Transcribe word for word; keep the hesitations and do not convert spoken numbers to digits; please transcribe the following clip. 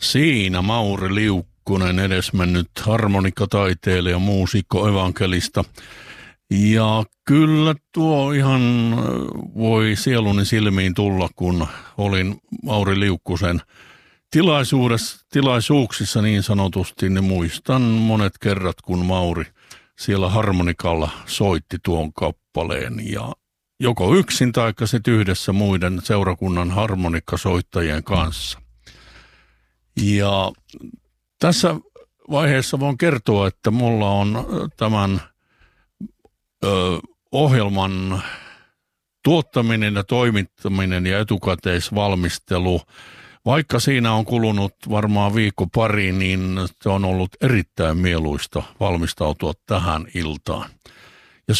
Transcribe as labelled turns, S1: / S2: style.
S1: Siinä Mauri Liukkonen, edesmennyt harmonikkataiteilija, muusikko, evankelista. Ja kyllä tuo ihan voi sieluni silmiin tulla, kun olin Mauri Liukkosen tilaisuudessa, tilaisuuksissa niin sanotusti, niin muistan monet kerrat, kun Mauri siellä harmonikalla soitti tuon kappaleen ja joko yksin tai sitten yhdessä muiden seurakunnan harmonikkasoittajien kanssa. Ja tässä vaiheessa voin kertoa, että mulla on tämän ö, ohjelman tuottaminen ja toimittaminen ja etukäteisvalmistelu, vaikka siinä on kulunut varmaan viikko pari, niin se on ollut erittäin mieluista valmistautua tähän iltaan.